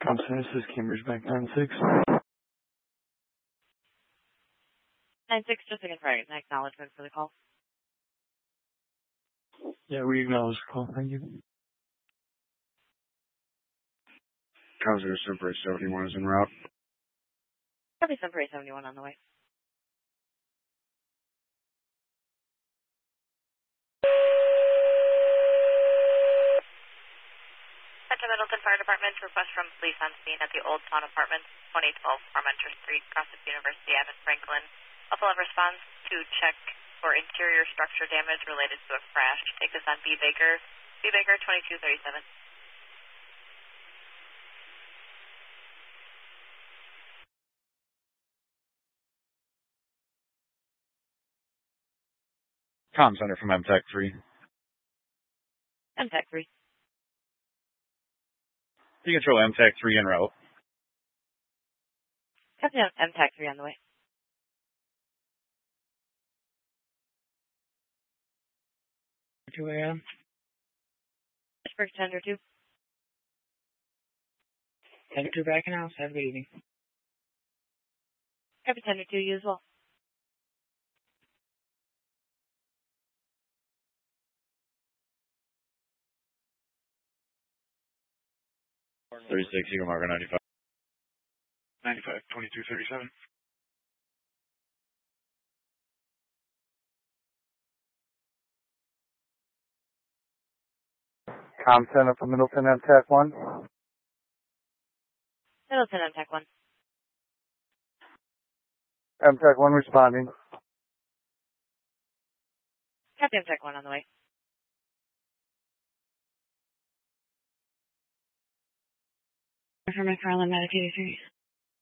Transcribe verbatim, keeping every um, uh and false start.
Thompson, this is Cambridge Bank nine six. nine six, just looking for an acknowledgement for the call. Yeah, we acknowledge the call. Thank you. Causer Super seventy-one is en route. Copy Super seventy-one on the way. Central Middleton Fire Department, request from police on scene at the Old Town Apartments, twenty twelve Parmenter Street, Crossing University Ave in Franklin. Couple of response to check for interior structure damage related to a crash. Take this on B. Baker. B. Baker, twenty-two thirty-seven. Comm Center from M TEC three. M TEC three. You control M TEC three en route. Copy M TEC three on the way. two A M. Pittsburgh Tender two. Tender two back in house. Have a good evening. Copy Tender two, you as well. thirty-six, Eagle Marker ninety-five. ninety-five, twenty-two thirty-seven. Comm Center from Middleton M TEC one. Middleton M TEC one. M TEC one responding. Copy M TEC one on the way. For McFarland, Medicaid three.